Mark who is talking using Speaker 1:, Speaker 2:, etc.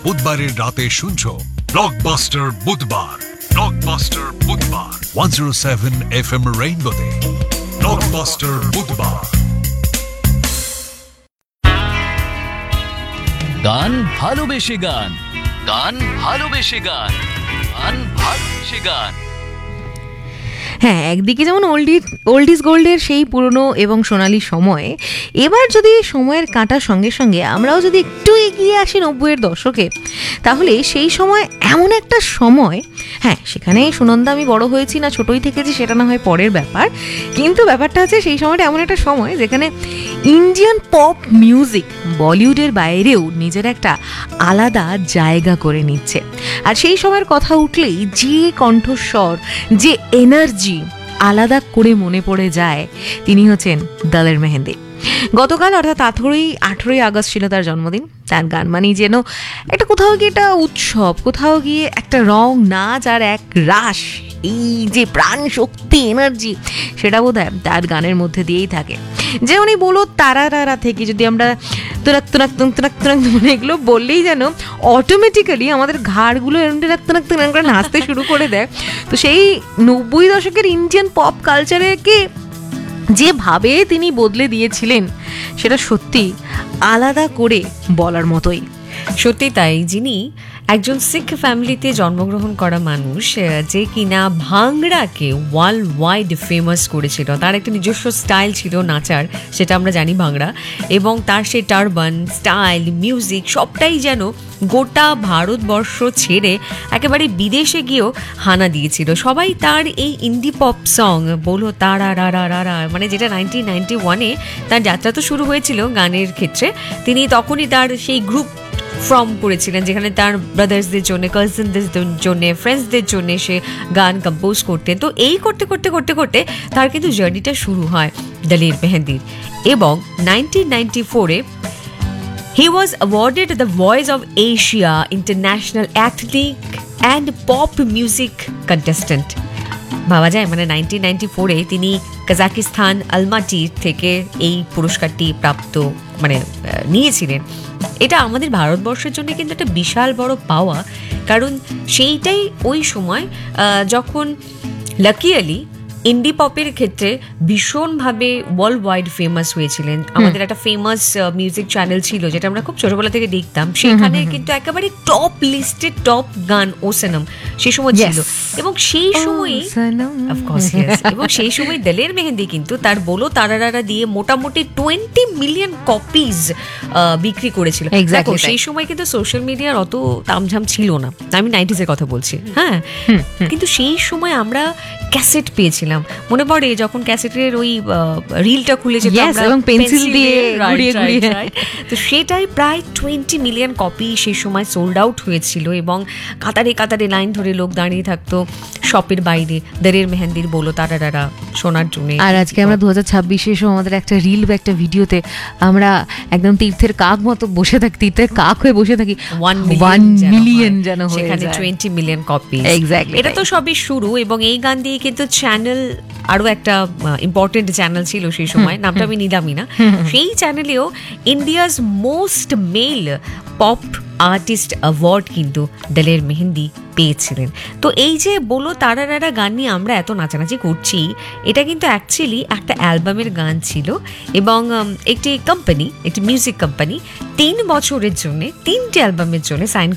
Speaker 1: বুধবারের রাতে শুনছো ব্লকবাস্টার বুধবার। ব্লকবাস্টার বুধবার 107 FM রেইনবোতে। ব্লকবাস্টার বুধবার।
Speaker 2: গান ভালোবেসে গান, গান ভালোবেসে গান, গান ভালোবেসে গান।
Speaker 3: হ্যাঁ, একদিকে যেমন ওল্ড ইজ গোল্ডের সেই পুরনো এবং সোনালি সময়, এবার যদি সময়ের কাঁটার সঙ্গে সঙ্গে আমরাও যদি একটু এগিয়ে আসি 90-এর দশকে, তাহলে সেই সময় এমন একটা সময়, হ্যাঁ সেখানে সুনন্দা আমি বড় হয়েছি না ছোটই থেকেছি সেটা না হয় পরের ব্যাপার, কিন্তু ব্যাপারটা হচ্ছে সেই সময়টা এমন একটা সময় যেখানে ইন্ডিয়ান পপ মিউজিক বলিউডের বাইরেও নিজের একটা আলাদা জায়গা করে নিচ্ছে। আর সেই সময়ের কথা উঠলেই যে কণ্ঠস্বর, যে এনার্জি আলাদা করে মনে পড়ে যায়, তিনি হচ্ছেন দলের মেহেন্দি। গতকাল অর্থাৎ 18ই আগস্ট ছিল তার জন্মদিন। তার গান মানেই যেন একটা কোথাও গিয়ে একটা উৎসব, কোথাও গিয়ে একটা রং, নাচ আর এক রাস, এই যে প্রাণ শক্তি, এনার্জি, সেটা বোধহয় তার গানের মধ্যে দিয়েই থাকে। যে উনি বলো তারা থেকে যদি আমরা তুরাক তুরাক তুরাক তুরাক মানে এগুলো বললেই যেন অটোমেটিক্যালি আমাদের ঘাড়গুলো এরকম তুরাক তুরাক তুরাক করে নাচতে শুরু করে দেয়। তো সেই 90 দশকের ইন্ডিয়ান পপ কালচারকে যেভাবে তিনি বদলে দিয়েছিলেন সেটা সত্যি আলাদা করে বলার মতোই।
Speaker 4: সত্যি তাই। যিনি একজন শিখ ফ্যামিলিতে জন্মগ্রহণ করা মানুষ, যে কিনা ভাংড়াকে ওয়ার্ল্ড ওয়াইড ফেমাস করেছিল। তার একটা নিজস্ব স্টাইল ছিল নাচার, সেটা আমরা জানি ভাংড়া, এবং তার সেই টারবান স্টাইল, মিউজিক সবটাই যেন গোটা ভারতবর্ষ ছেড়ে একেবারে বিদেশে গিয়েও হানা দিয়েছিল। সবাই তার এই ইন্ডি পপ সং বলো তারা রা রা রা রা, মানে যেটা 1991-এ তার যাত্রা তো শুরু হয়েছিল গানের ক্ষেত্রে। তিনি তখনই তার সেই গ্রুপ ফর্ম করেছিলেন, যেখানে তার ব্রাদার্সদের জন্য, কাজিনদের জন্য, ফ্রেন্ডসদের জন্য সে গান কম্পোজ করতেন। তো এই করতে করতে করতে করতে তার কিন্তু জার্নিটা শুরু হয় দলের মেহেন্দির। এবং 1994-এ he was awarded the Voice of Asia International Ethnic and Pop Music Contestant। ভাবা যায়, মানে 1994-এ তিনি কাজাকিস্তান আলমাটি থেকে এই পুরস্কারটি নিয়েছিলেন। এটা আমাদের ভারতবর্ষের জন্য কিন্তু একটা বিশাল বড় পাওয়া, কারণ সেইটাই ওই সময় যখন লাকি আলি ইন্ডি পপের ক্ষেত্রে ভীষণভাবে ওয়ার্ল্ড ওয়াইড ফেমাস হয়েছিলেন। আমাদের একটা ফেমাস মিউজিক চ্যানেল ছিল যেটা আমরা খুব ছোটবেলা থেকে দেখতাম, সেখানে কিন্তু একেবারে টপ লিস্টেড টপ গান ও সনম সেই সময় ছিল। এবং সেই সময়ই এবং সেই সময় দলের মেহেন্দি কিন্তু তার বলো তারারা দিয়ে মোটামুটি 20 মিলিয়ন কপিজ বিক্রি করেছিল। সেই সময় কিন্তু সোশ্যাল মিডিয়ার অত তামঝাম ছিল না, আমি 90s-এর কথা বলছি। হ্যাঁ, কিন্তু সেই সময় আমরা ক্যাসেট পেয়েছিলাম, মনে পড়ে যখন ক্যাসেটের ওই রিলটা খুলে যেতাম এবং পেন্সিল দিয়ে ঘুরিয়ে ঘুরিয়ে, তো সেটাই প্রায় 20 মিলিয়ন কপি সেই সময় সোল্ড আউট হয়েছিল। এবং কাতারে কাতারে লাইন ধরে লোক দাঁড়িয়ে থাকতো শপের বাইরে দলের মেহেন্দির বলো তারারা শোনার জন্য।
Speaker 3: আর আজকে আমরা 2026-এ এসে আমাদের একটা রিল বা একটা ভিডিওতে আমরা একদম তীর্থের কাক মতো বসে থাকি, তীর্থের কাক হয়ে বসে থাকি, 1 মিলিয়ন যেন হয়ে যায়,
Speaker 4: সেখানে 20 মিলিয়ন কপি।
Speaker 3: এক্স্যাক্টলি,
Speaker 4: এটা তো সবই শুরু। এবং এই গান দিয়ে কিন্তু চ্যানেল, আরো একটা ইম্পর্টেন্ট চ্যানেল ছিল সেই সময়, নামটা আমি নিলামই না, সেই চ্যানেলেও India's most mail pop artist award কিন্তু দলের মেহেন্দি পেয়েছিলেন। তো এই যে বলো তারারা গান নিয়ে আমরা এত নাচানাচি করছি, এটা কিন্তু অ্যাকচুয়ালি একটা অ্যালবামের গান ছিল। এবং একটি মিউজিক কোম্পানি 3 বছরের জন্য 3টে অ্যালবামের জন্য সাইন